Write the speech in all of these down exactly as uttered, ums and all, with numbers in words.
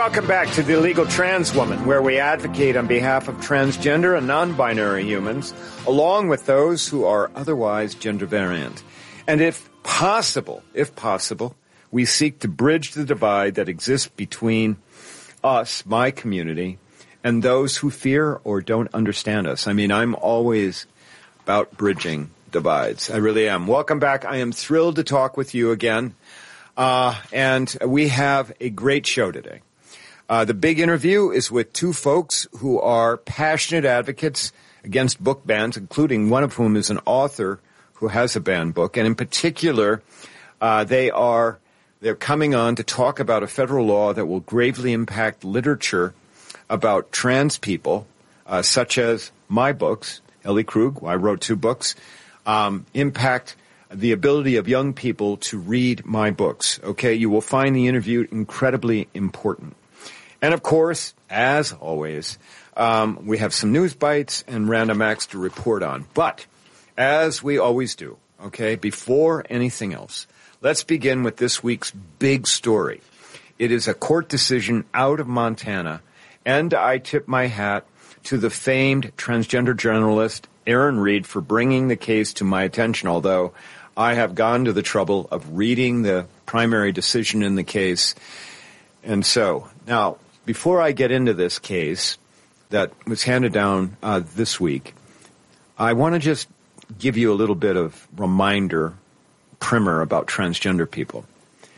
welcome back to The Illegal Trans Woman, where we advocate on behalf of transgender and non-binary humans, along with those who are otherwise gender variant. And if possible, if possible, we seek to bridge the divide that exists between us, my community, and those who fear or don't understand us. I mean, I'm always about bridging divides. I really am. Welcome back. I am thrilled to talk with you again. Uh, and we have a great show today. Uh, the big interview is with two folks who are passionate advocates against book bans, including one of whom is an author who has a banned book. And in particular, uh, they are, they're coming on to talk about a federal law that will gravely impact literature about trans people, uh, such as my books, Ellie Krug, I wrote two books, um, impact the ability of young people to read my books. Okay, you will find the interview incredibly important. And of course, as always, um, we have some news bites and random acts to report on. But as we always do, okay, before anything else, let's begin with this week's big story. It is a court decision out of Montana, and I tip my hat to the famed transgender journalist Aaron Reed for bringing the case to my attention, although I have gone to the trouble of reading the primary decision in the case. And so, now, before I get into this case that was handed down uh, this week, I want to just give you a little bit of reminder, primer about transgender people.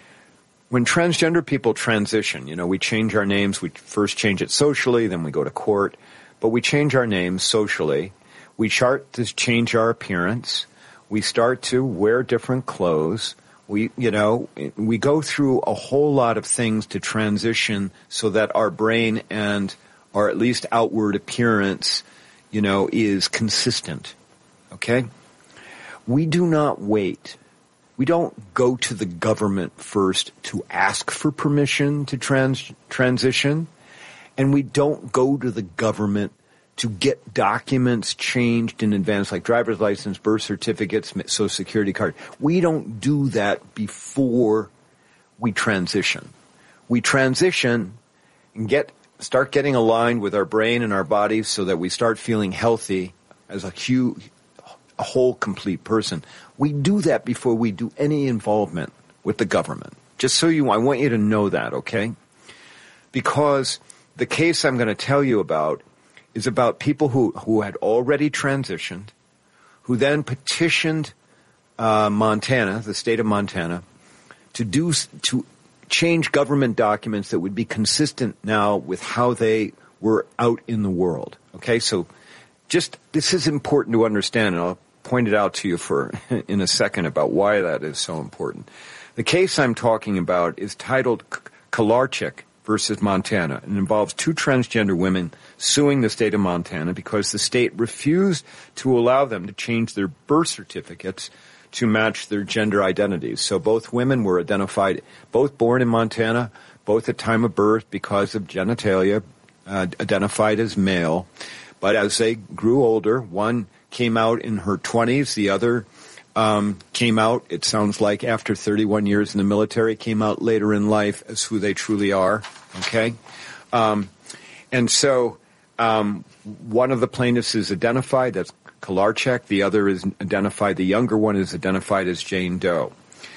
When transgender people transition, you know, we change our names. We first change it socially, then we go to court. But we change our names socially. We start to change our appearance. We start to wear different clothes. We, you know, we go through a whole lot of things to transition so that our brain and our at least outward appearance, you know, is consistent. Okay? We do not wait. We don't go to the government first to ask for permission to trans- transition. And we don't go to the government to get documents changed in advance, like driver's license, birth certificates, social security card. We don't do that before we transition. We transition and get start getting aligned with our brain and our bodies so that we start feeling healthy as a huge, a whole, complete person. We do that before we do any involvement with the government. Just so you, I want you to know that, okay? Because the case I'm going to tell you about is about people who, who had already transitioned, who then petitioned uh, Montana, the state of Montana, to do to change government documents that would be consistent now with how they were out in the world. Okay, so just this is important to understand, and I'll point it out to you for in a second about why that is so important. The case I'm talking about is titled Kolarczyk versus Montana, and involves two transgender women suing the state of Montana because the state refused to allow them to change their birth certificates to match their gender identities. So both women were identified, both born in Montana, both at time of birth because of genitalia, uh, identified as male. But as they grew older, one came out in her twenties, the other Um, came out, it sounds like, after thirty-one years in the military, came out later in life as who they truly are, okay? Um, and so um, one of the plaintiffs is identified, that's Kolarczyk. The other is identified, the younger one is identified as Jane Doe.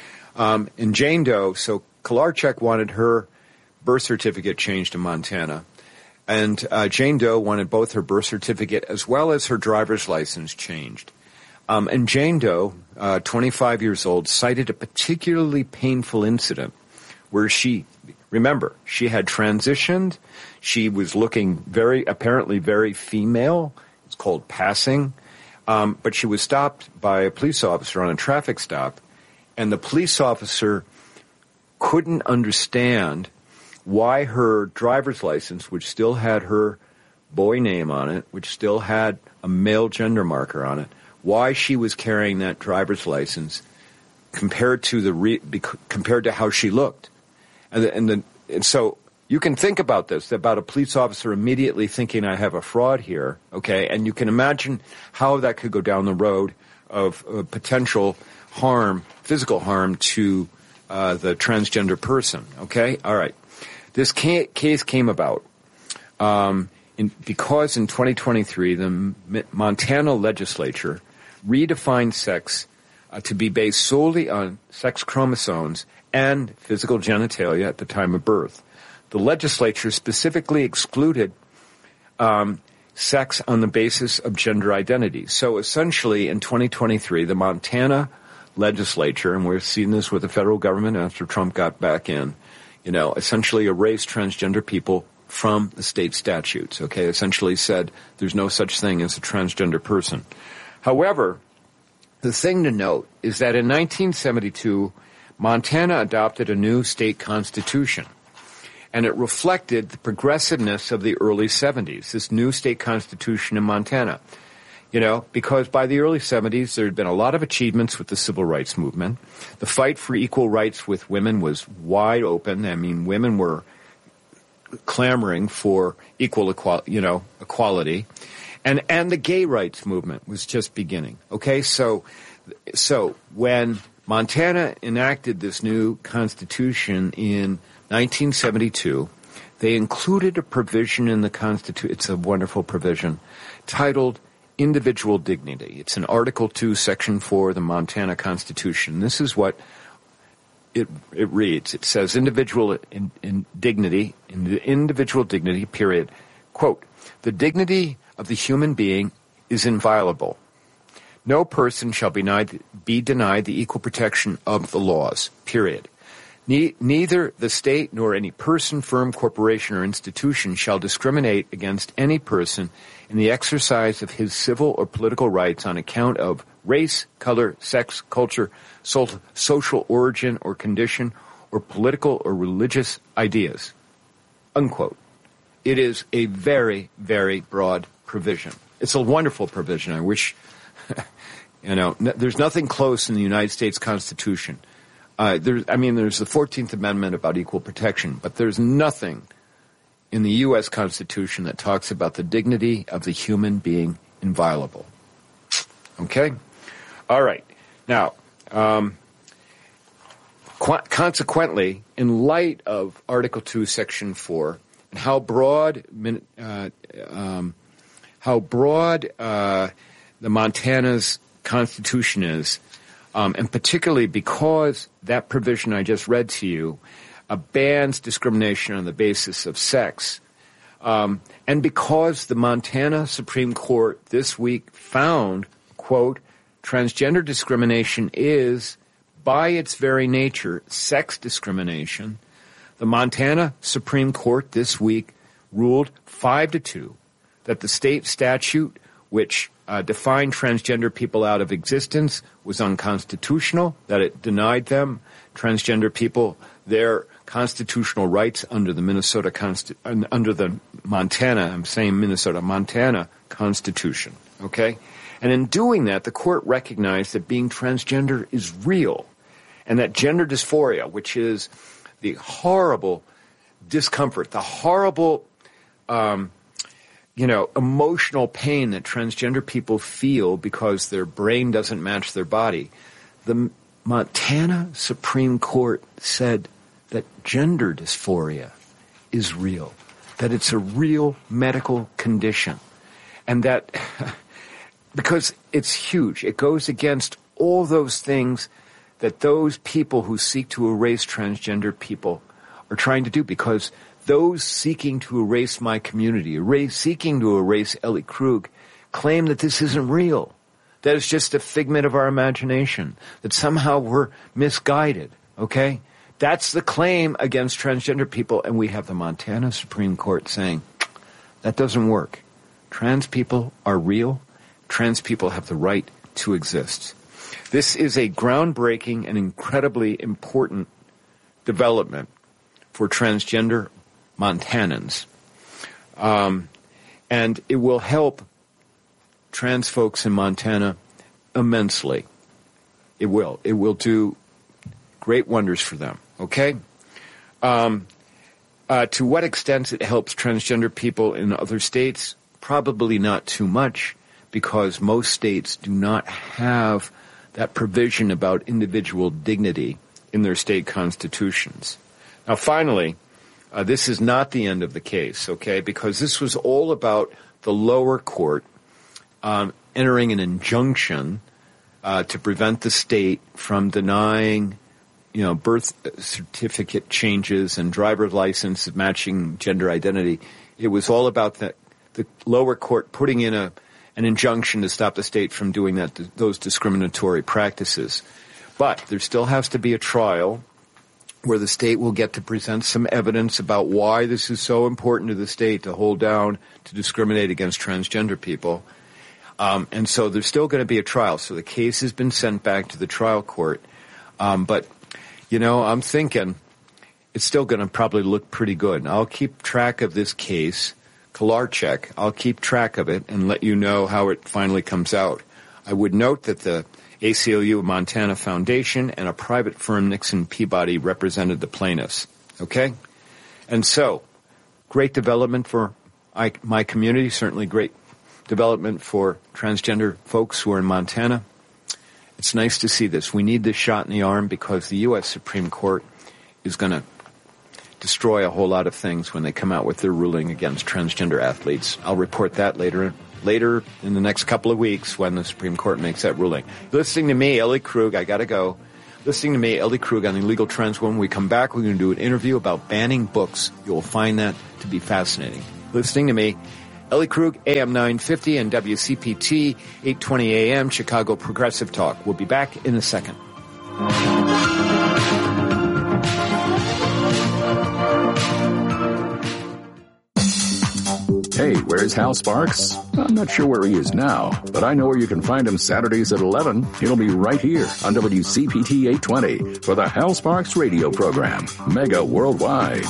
Um, and Jane Doe, so Kolarczyk wanted her birth certificate changed in Montana. And uh, Jane Doe wanted both her birth certificate as well as her driver's license changed. Um, and Jane Doe, uh, twenty-five years old, cited a particularly painful incident where she, remember, she had transitioned. She was looking very, apparently very female. It's called passing. Um, but she was stopped by a police officer on a traffic stop, and the police officer couldn't understand why her driver's license, which still had her boy name on it, which still had a male gender marker on it, why she was carrying that driver's license compared to the re, compared to how she looked. And, the, and, the, and so you can think about this, about a police officer immediately thinking, I have a fraud here, okay? And you can imagine how that could go down the road of uh, potential harm, physical harm to uh, the transgender person, okay? All right. This case came about um, in, because in twenty twenty-three, the M- Montana legislature redefined sex uh, to be based solely on sex chromosomes and physical genitalia at the time of birth. The legislature specifically excluded um, sex on the basis of gender identity. So essentially, in twenty twenty-three, the Montana legislature, and we're seeing this with the federal government after Trump got back in, you know, essentially erased transgender people from the state statutes, okay? Essentially said there's no such thing as a transgender person. However, the thing to note is that in nineteen seventy-two, Montana adopted a new state constitution, and it reflected the progressiveness of the early seventies, this new state constitution in Montana. You know, because by the early seventies, there had been a lot of achievements with the civil rights movement. The fight for equal rights with women was wide open. I mean, women were clamoring for equal, equal you know, equality. And, and the gay rights movement was just beginning. Okay, so, so when Montana enacted this new constitution in nineteen seventy-two, they included a provision in the Constitution, it's a wonderful provision, titled Individual Dignity. It's in Article two, Section four of the Montana Constitution. This is what it it reads. It says, individual in, in dignity, in the individual dignity, period. Quote, the dignity of the human being is inviolable. No person shall be denied, be denied the equal protection of the laws, period. Ne- neither the state nor any person, firm, corporation, or institution shall discriminate against any person in the exercise of his civil or political rights on account of race, color, sex, culture, so- social origin or condition, or political or religious ideas. Unquote. It is a very, very broad provision. It's a wonderful provision. I wish, you know, n- there's nothing close in the United States Constitution. Uh, there's, I mean, there's the fourteenth Amendment about equal protection, but there's nothing in the U S Constitution that talks about the dignity of the human being inviolable. Okay? All right. Now, um, qu- consequently, in light of Article two, Section four, and how broad, uh, um, how broad uh, the Montana's Constitution is, um, and particularly because that provision I just read to you Uh, bans discrimination on the basis of sex. Um, and because the Montana Supreme Court this week found, quote, transgender discrimination is, by its very nature, sex discrimination, the Montana Supreme Court this week ruled five to two that the state statute, which uh, defined transgender people out of existence, was unconstitutional, that it denied them, transgender people, their constitutional rights under the Minnesota Consti- under the Montana, I'm saying Minnesota, Montana Constitution, okay? And in doing that, the court recognized that being transgender is real, and that gender dysphoria, which is the horrible discomfort, the horrible, um, you know, emotional pain that transgender people feel because their brain doesn't match their body, the Montana Supreme Court said that gender dysphoria is real, that it's a real medical condition, and that because it's huge, it goes against all those things that those people who seek to erase transgender people are trying to do, because those seeking to erase my community, erase, seeking to erase Ellie Krug, claim that this isn't real, that it's just a figment of our imagination, that somehow we're misguided, okay? That's the claim against transgender people, and we have the Montana Supreme Court saying, that doesn't work. Trans people are real. Trans people have the right to exist. This is a groundbreaking and incredibly important development for transgender Montanans. Um, and it will help trans folks in Montana immensely. It will. It will do great wonders for them. Okay? Um, uh, to what extent it helps transgender people in other states? Probably not too much, because most states do not have that provision about individual dignity in their state constitutions. Now, finally, Uh, this is not the end of the case, okay, because this was all about the lower court um, entering an injunction uh, to prevent the state from denying, you know, birth certificate changes and driver's license matching gender identity. It was all about the, the lower court putting in a an injunction to stop the state from doing that, those discriminatory practices. But there still has to be a trial where the state will get to present some evidence about why this is so important to the state to hold down, to discriminate against transgender people. Um, and so there's still going to be a trial. So the case has been sent back to the trial court. Um, but, you know, I'm thinking it's still going to probably look pretty good. I'll keep track of this case, Kolarczyk. I'll keep track of it and let you know how it finally comes out. I would note that the A C L U Montana Foundation and a private firm, Nixon Peabody, represented the plaintiffs. Okay? And so, great development for I, my community, certainly great development for transgender folks who are in Montana. It's nice to see this. We need this shot in the arm because the U S Supreme Court is going to destroy a whole lot of things when they come out with their ruling against transgender athletes. I'll report that later later in the next couple of weeks when the Supreme Court makes that ruling. Listening to me, Ellie Krug, I got to go. Listening to me, Ellie Krug, on the Illegal Trans. When we come back, we're going to do an interview about banning books. You'll find that to be fascinating. Listening to me, Ellie Krug, A M nine fifty and W C P T eight twenty A M, Chicago Progressive Talk. We'll be back in a second. Hey, where's Hal Sparks? I'm not sure where he is now, but I know where you can find him Saturdays at eleven. He'll be right here on W C P T eight twenty for the Hal Sparks radio program, Mega Worldwide.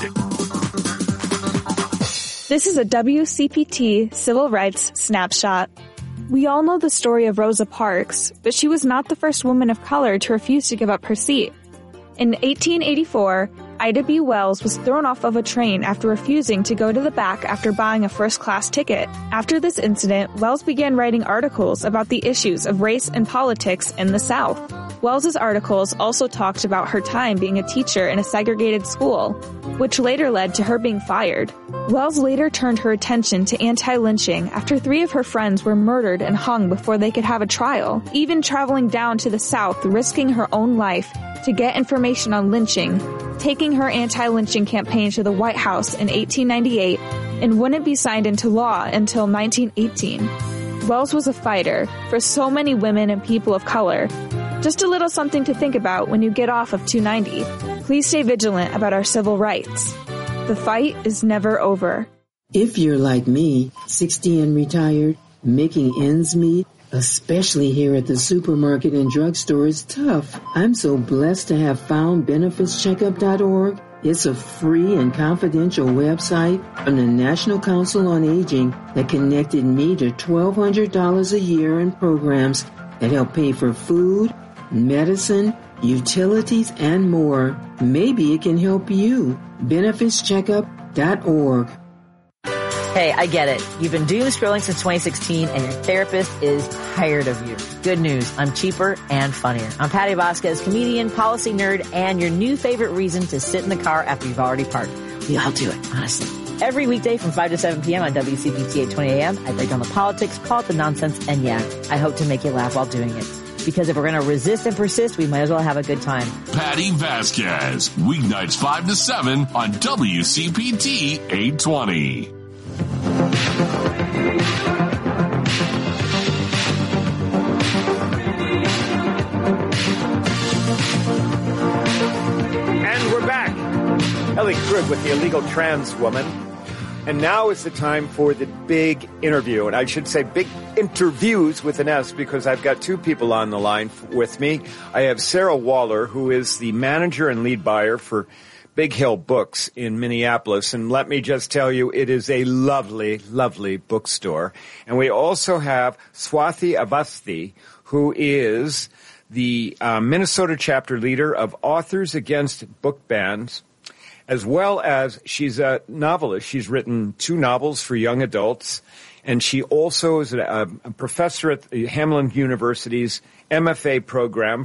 This is a W C P T Civil Rights Snapshot. We all know the story of Rosa Parks, but she was not the first woman of color to refuse to give up her seat. In eighteen eighty-four, Ida B. Wells was thrown off of a train after refusing to go to the back after buying a first-class ticket. After this incident, Wells began writing articles about the issues of race and politics in the South. Wells's articles also talked about her time being a teacher in a segregated school, which later led to her being fired. Wells later turned her attention to anti-lynching after three of her friends were murdered and hung before they could have a trial, even traveling down to the South, risking her own life to get information on lynching, taking her anti-lynching campaign to the White House in eighteen ninety-eight, and wouldn't be signed into law until nineteen eighteen. Wells was a fighter for so many women and people of color. Just a little something to think about when you get off of two ninety. Please stay vigilant about our civil rights. The fight is never over. If you're like me, sixty and retired, making ends meet, especially here at the supermarket and drugstore, is tough. I'm so blessed to have found benefits checkup dot org. It's a free and confidential website from the National Council on Aging that connected me to twelve hundred dollars a year in programs that help pay for food, medicine, utilities, and more. Maybe it can help you. benefits checkup dot org. Hey, I get it. You've been doom scrolling since twenty sixteen and your therapist is tired of you. Good news. I'm cheaper and funnier. I'm Patty Vasquez, comedian, policy nerd, and your new favorite reason to sit in the car after you've already parked. We all do it, honestly. Every weekday from five to seven p.m. on W C P T eight twenty A M, I break down the politics, call it the nonsense, and yeah, I hope to make you laugh while doing it. Because if we're going to resist and persist, we might as well have a good time. Patty Vasquez, weeknights five to seven on W C P T eight twenty. And we're back. Ellie Krug with the Illegal Trans Woman. And now is the time for the big interview. And I should say big interviews with an S because I've got two people on the line f- with me. I have Sarah Waller, who is the manager and lead buyer for Big Hill Books in Minneapolis. And let me just tell you, it is a lovely, lovely bookstore. And we also have Swathi Avasthi, who is the uh, Minnesota chapter leader of Authors Against Book Bans, as well as she's a novelist. She's written two novels for young adults, and she also is a, a professor at the Hamline University's M F A program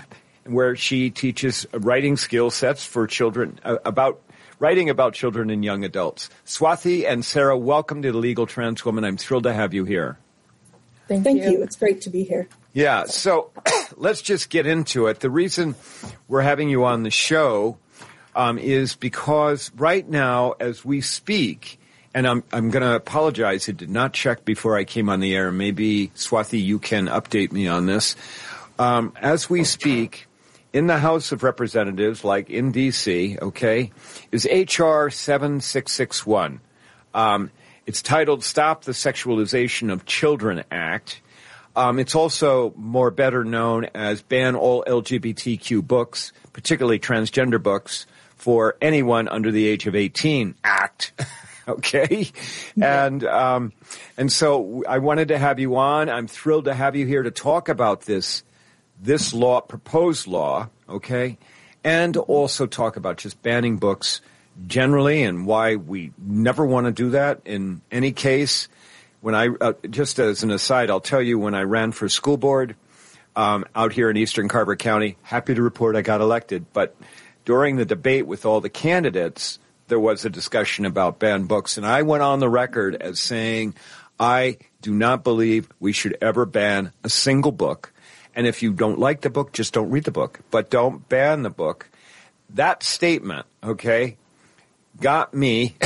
where she teaches writing skill sets for children, uh, about writing about children and young adults. Swathi and Sarah, welcome to the Legal Trans Woman. I'm thrilled to have you here. Thank, Thank you. you. It's great to be here. Yeah, so let's just get into it. The reason we're having you on the show um, is because right now, as we speak, and I'm I'm going to apologize, I did not check before I came on the air. Maybe, Swathi, you can update me on this. Um, as we speak, in the House of Representatives, like in D C, okay, is H R seven six six one. Um, it's titled Stop the Sexualization of Children Act. Um, it's also more better known as Ban All L G B T Q Books, particularly transgender books, for anyone under the age of eighteen Act. Okay? Yeah. And um, and so I wanted to have you on. I'm thrilled to have you here to talk about this this law, proposed law, okay, and also talk about just banning books generally and why we never want to do that in any case. When I, uh, just as an aside, I'll tell you, when I ran for school board um, out here in Eastern Carver County, happy to report I got elected, but during the debate with all the candidates, there was a discussion about banned books, and I went on the record as saying I do not believe we should ever ban a single book. And if you don't like the book, just don't read the book. But don't ban the book. That statement, okay, got me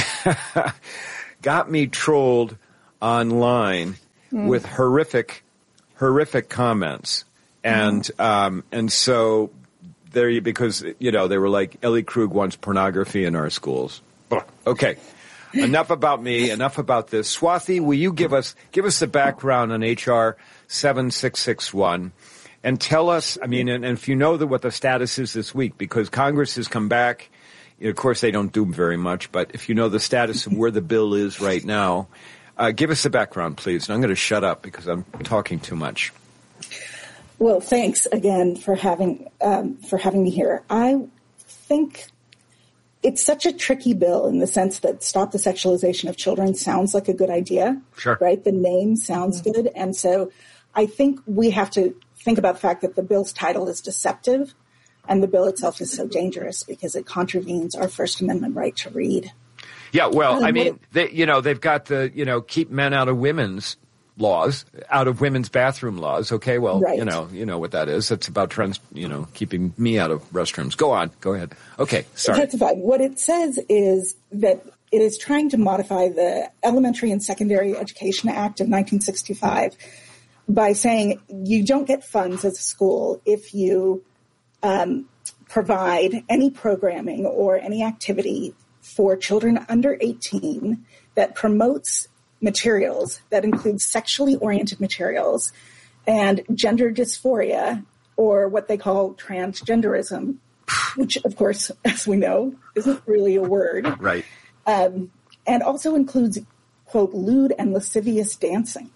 got me trolled online mm. with horrific, horrific comments. And mm. um, and so there you, because, you know, they were like, Ellie Krug wants pornography in our schools. Okay. Enough about me. Enough about this. Swathi, will you give us give us the background on H R seven six six one? And tell us, I mean, and, and if you know that what the status is this week, because Congress has come back, you know, of course they don't do very much, but if you know the status of where the bill is right now, uh, give us the background, please. And I'm going to shut up because I'm talking too much. Well, thanks again for having um, for having me here. I think it's such a tricky bill in the sense that Stop the Sexualization of Children sounds like a good idea. Sure. Right? The name sounds mm-hmm. good. And so I think we have to think about the fact that the bill's title is deceptive and the bill itself is so dangerous because it contravenes our First Amendment right to read. Yeah, well, I mean, they, you know, they've got the, you know, keep men out of women's laws, out of women's bathroom laws. Okay, well, right. you know, you know what that is. It's about trans, you know, keeping me out of restrooms. Go on. Go ahead. Okay, sorry. That's fine. What it says is that it is trying to modify the Elementary and Secondary Education Act of nineteen sixty-five by saying you don't get funds as a school if you um, provide any programming or any activity for children under eighteen that promotes materials that include sexually oriented materials and gender dysphoria, or what they call transgenderism, which, of course, as we know, isn't really a word. Right. Um, and also includes, quote, lewd and lascivious dancing.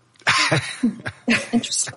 Interesting.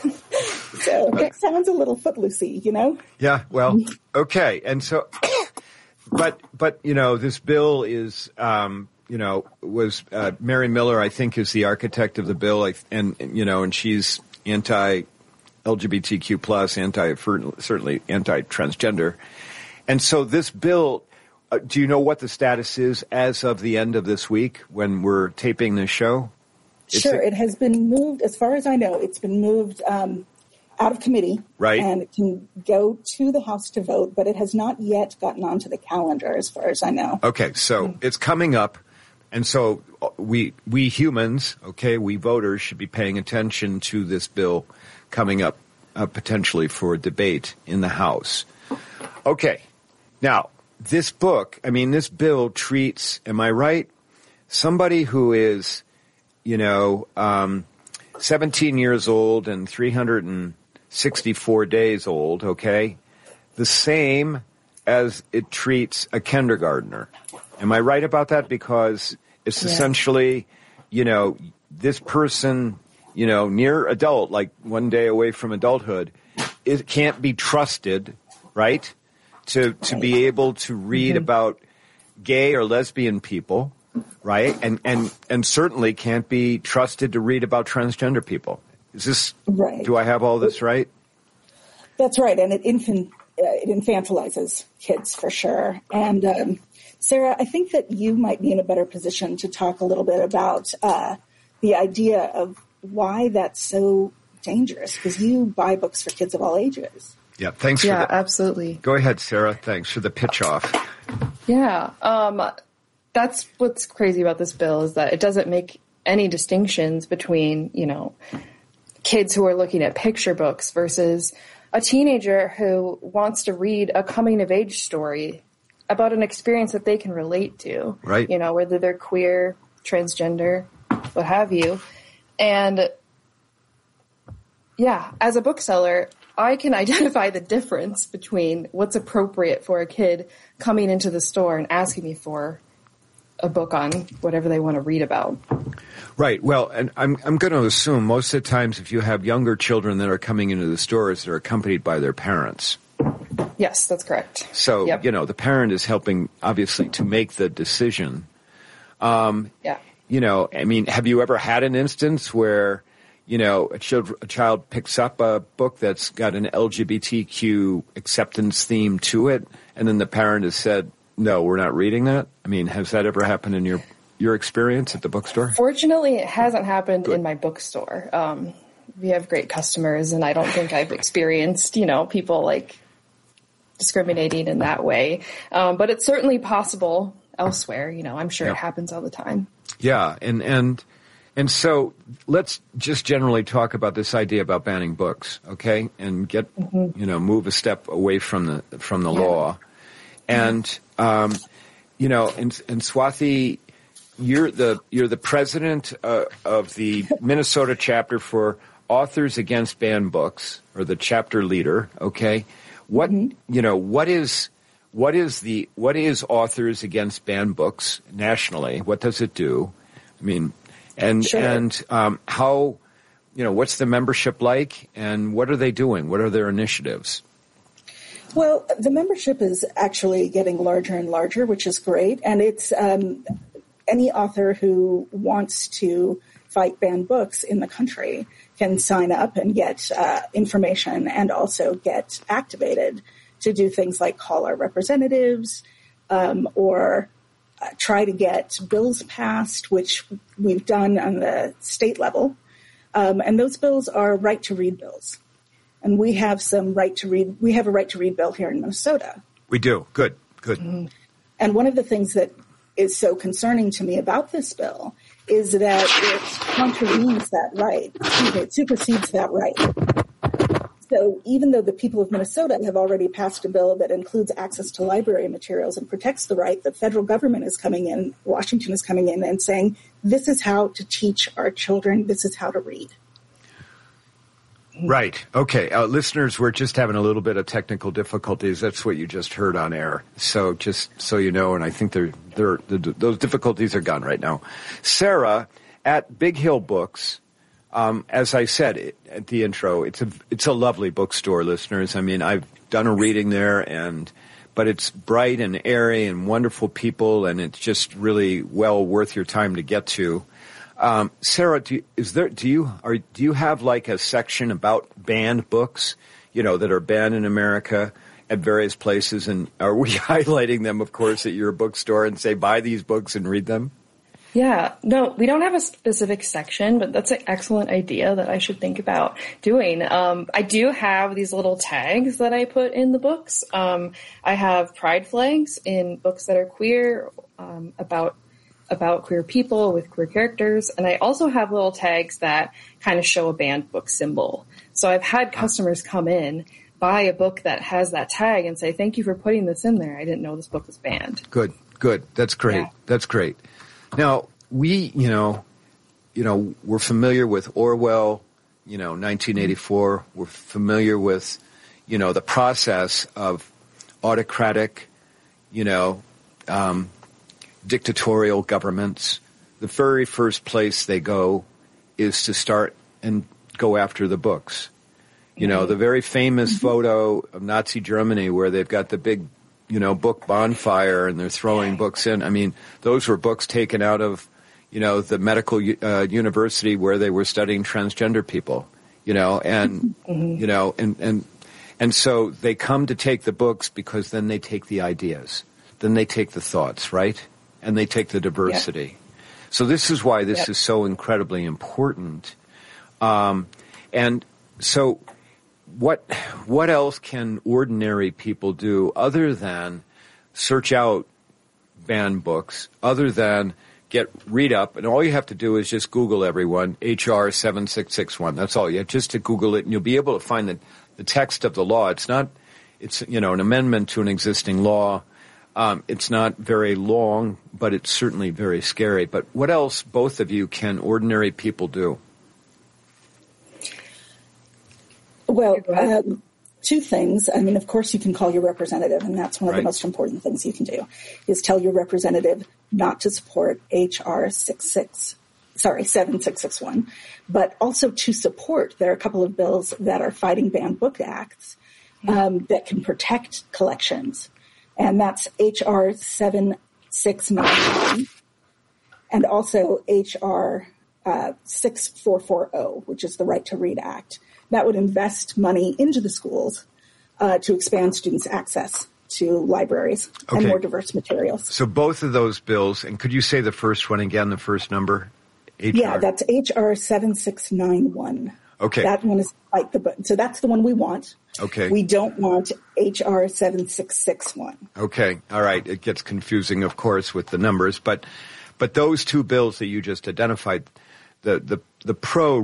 So it sounds a little footloosey, you know? Yeah, well, okay. And so, but, but, you know, this bill is, um, you know, was, uh, Mary Miller, I think, is the architect of the bill. And, and you know, and she's anti-L G B T Q plus, anti, certainly anti-transgender. And so this bill, uh, do you know what the status is as of the end of this week when we're taping this show? Sure. It has been moved, as far as I know, it's been moved um, out of committee. Right. And it can go to the House to vote, but it has not yet gotten onto the calendar, as far as I know. Okay. So mm-hmm. it's coming up. And so we we humans, okay, we voters should be paying attention to this bill coming up uh, potentially for debate in the House. Okay. Now, this book, I mean, this bill treats, am I right, somebody who is, you know, um, seventeen years old and three hundred sixty-four days old, okay, the same as it treats a kindergartner. Am I right about that? Because it's yeah. essentially, you know, this person, you know, near adult, like one day away from adulthood, it can't be trusted, right, to to right. be able to read mm-hmm. about gay or lesbian people. Right, and and and certainly can't be trusted to read about transgender people. Is this? Right. Do I have all this right? That's right, and it infant uh, it infantilizes kids for sure. And um, Sarah, I think that you might be in a better position to talk a little bit about uh, the idea of why that's so dangerous, because you buy books for kids of all ages. Yeah, thanks yeah, for that. Yeah, absolutely. Go ahead, Sarah. Thanks for the pitch off. Yeah, um, that's what's crazy about this bill is that it doesn't make any distinctions between, you know, kids who are looking at picture books versus a teenager who wants to read a coming-of-age story about an experience that they can relate to. Right. You know, whether they're queer, transgender, what have you. And, yeah, as a bookseller, I can identify the difference between what's appropriate for a kid coming into the store and asking me for a book on whatever they want to read about. Right. Well, and I'm I'm going to assume most of the times if you have younger children that are coming into the stores, they're accompanied by their parents. Yes, that's correct. So, yep. you know, the parent is helping, obviously, to make the decision. Um, yeah. You know, I mean, have you ever had an instance where, you know, a child, a child picks up a book that's got an L G B T Q acceptance theme to it, and then the parent has said, no, we're not reading that? I mean, has that ever happened in your your experience at the bookstore? Fortunately, it hasn't happened Good. in my bookstore. Um, we have great customers, and I don't think I've experienced, you know, people like discriminating in that way. Um, but it's certainly possible elsewhere. You know, I'm sure yeah. it happens all the time. Yeah, and and and so let's just generally talk about this idea about banning books, okay? And get mm-hmm. you know move a step away from the from the yeah. law, and um, you know, and and Swathi, you're the you're the president uh, of the Minnesota chapter for Authors Against Banned Books, or the chapter leader, okay? What mm-hmm. you know? What is what is the what is Authors Against Banned Books nationally? What does it do? I mean, and sure. and um, how you know what's the membership like, and what are they doing? What are their initiatives? Well, the membership is actually getting larger and larger, which is great, and it's um, any author who wants to fight banned books in the country can sign up and get uh, information and also get activated to do things like call our representatives um, or uh, try to get bills passed, which we've done on the state level. Um, and those bills are right to read bills. And we have some right to read. We have a right to read bill here in Minnesota. We do. Good. Good. Mm-hmm. And one of the things that is so concerning to me about this bill is that it contravenes that right. Excuse me, it supersedes that right. So even though the people of Minnesota have already passed a bill that includes access to library materials and protects the right, the federal government is coming in, Washington is coming in and saying, this is how to teach our children, this is how to read. Right. Okay. Uh, listeners, we're just having a little bit of technical difficulties. That's what you just heard on air. So just so you know, and I think they're, they're, they're, those difficulties are gone right now. Sarah, at Big Hill Books, um, as I said it, at the intro, it's a, it's a lovely bookstore, listeners. I mean, I've done a reading there, and but it's bright and airy and wonderful people, and it's just really well worth your time to get to. Um, Sarah, do you, is there, do you, are, do you have like a section about banned books, you know, that are banned in America at various places? And are we highlighting them, of course, at your bookstore and say, buy these books and read them? Yeah, no, we don't have a specific section, but that's an excellent idea that I should think about doing. Um, I do have these little tags that I put in the books. Um, I have pride flags in books that are queer, um, about about queer people with queer characters. And I also have little tags that kind of show a banned book symbol. So I've had customers come in, buy a book that has that tag and say, thank you for putting this in there. I didn't know this book was banned. Good, good. That's great. Yeah. That's great. Now, we, you know, you know, we're familiar with Orwell, you know, nineteen eighty-four. Mm-hmm. We're familiar with, you know, the process of autocratic, you know, um, dictatorial governments. The very first place they go is to start and go after the books. You know, the very famous mm-hmm. photo of Nazi Germany where they've got the big, you know, book bonfire and they're throwing books in. I mean, those were books taken out of, you know, the medical uh, university where they were studying transgender people, you know, and, mm-hmm. you know, and, and, And so they come to take the books because then they take the ideas. Then they take the thoughts, right? And they take the diversity. Yep. So this is why this yep. is so incredibly important. Um, and so what what else can ordinary people do other than search out banned books, other than get read up, and all you have to do is just Google, everyone, H R seven six six one. That's all. You have just to Google it, and you'll be able to find the, the text of the law. It's not, it's, you know, an amendment to an existing law. Um, it's not very long, but it's certainly very scary. But what else, both of you, can ordinary people do? Well, um, two things. I mean, of course, you can call your representative, and that's one of right. the most important things you can do, is tell your representative not to support H R sixty-six, sorry, seven six six one, but also to support. There are a couple of bills that are fighting banned book acts um, that can protect collections, and that's H R seven six nine one and also H R uh, six four four zero, which is the Right to Read Act. That would invest money into the schools uh, to expand students' access to libraries okay. and more diverse materials. So both of those bills, and could you say the first one again, the first number? H R? Yeah, that's H R seven six nine one. Okay. That one is like the, so that's the one we want. Okay. We don't want H R seven six six one. Okay. All right. It gets confusing, of course, with the numbers, but, but those two bills that you just identified, the, the, the pro